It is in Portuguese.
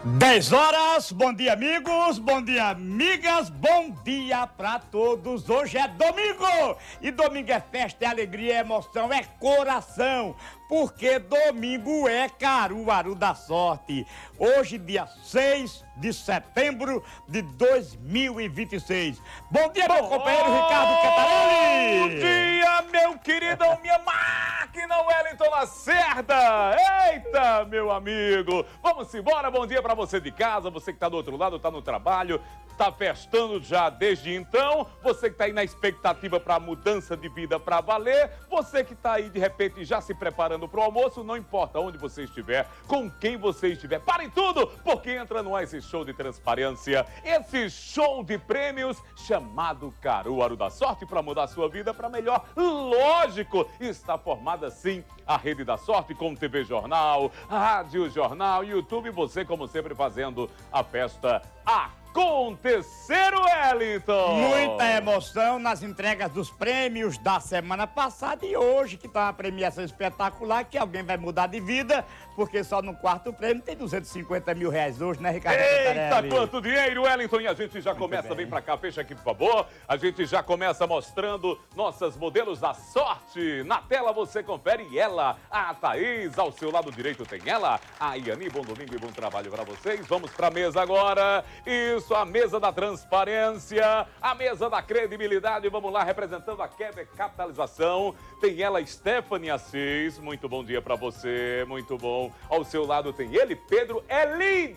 10 horas, bom dia amigos, bom dia amigas, bom dia pra todos. Hoje é domingo e domingo é festa, é alegria, é emoção, é coração, porque domingo é Caruaru da Sorte. Hoje, dia 6 de setembro de 2026. Bom dia, meu companheiro Ricardo Cantarelli. Bom dia, meu queridão, minha máquina Wellington Lacerda. Eita, meu amigo. Vamos embora, bom dia pra você de casa, você que tá do outro lado, tá no trabalho, tá festando já desde então, você que tá aí na expectativa pra mudança de vida pra valer, você que tá aí de repente já se preparando pro almoço, não importa onde você estiver, com quem você estiver, pare tudo, porque entra no ar esse show de transparência, esse show de prêmios chamado Caruaru da Sorte para mudar a sua vida para melhor. Lógico, está formada sim a Rede da Sorte com TV Jornal, Rádio Jornal, YouTube, você como sempre fazendo a festa acontecer, Wellington! Muita emoção nas entregas dos prêmios da semana passada e hoje, que tá uma premiação espetacular, que alguém vai mudar de vida, porque só no quarto prêmio tem 250 mil reais hoje, né, Ricardo? Eita, quanto dinheiro, Wellington! E a gente já começa, vem pra cá, fecha aqui, por favor. A gente já começa mostrando nossas modelos da sorte. Na tela você confere ela, a Thaís, ao seu lado direito tem ela, a Iani. Bom domingo e bom trabalho pra vocês. Vamos pra mesa agora. Isso, a mesa da transparência, a mesa da credibilidade. Vamos lá, representando a Quebra Capitalização. Tem ela, Stephanie Assis. Muito bom dia pra você, muito bom. Ao seu lado tem ele, Pedro Elidio.